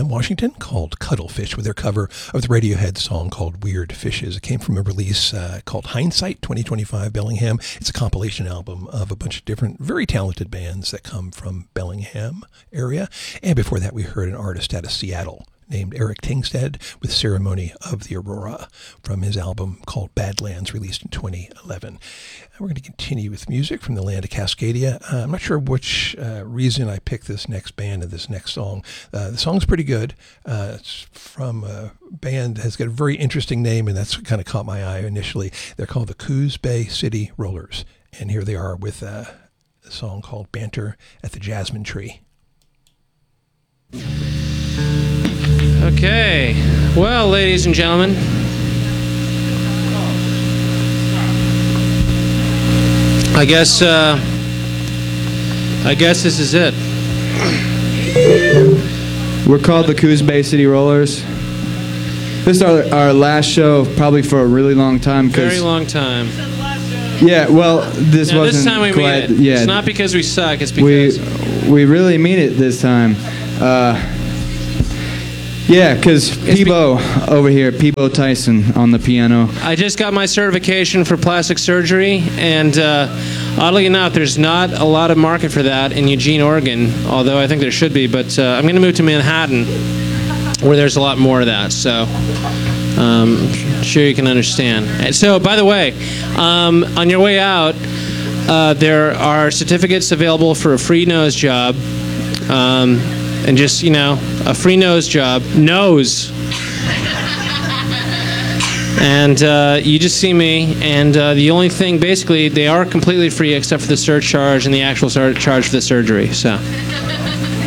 Bellingham, Washington, called Cuttlefish, with their cover of the Radiohead song called Weird Fishes. It came from a release called Hindsight 2025 Bellingham. It's a compilation album of a bunch of different, very talented bands that come from Bellingham area. And before that, we heard an artist out of Seattle named Eric Tingstead with Ceremony of the Aurora from his album called Badlands, released in 2011. And we're going to continue with music from the land of Cascadia. I'm not sure which reason I picked this next band and this next song. The song's pretty good. It's from a band that has got a very interesting name, and that's what kind of caught my eye initially. They're called the Coos Bay City Rollers. And here they are with a song called Banter at the Jasmine Tree. Okay, well, ladies and gentlemen, I guess this is it. We're called the Coos Bay City Rollers. This is our last show, probably for a really long time. Very long time. Yeah, well, this now, wasn't this time we quite. mean it. Yeah, it's not because we suck. It's because we really mean it this time. Yeah, because Peebo over here, Peebo Tyson on the piano. I just got my certification for plastic surgery, and oddly enough, there's not a lot of market for that in Eugene, Oregon, although I think there should be. But I'm going to move to Manhattan, where there's a lot more of that. So I'm sure you can understand. And so, by the way, on your way out, there are certificates available for a free nose job. And just, a free nose job. Nose. And you just see me, and the only thing, basically, they are completely free except for the surcharge and the actual charge for the surgery. So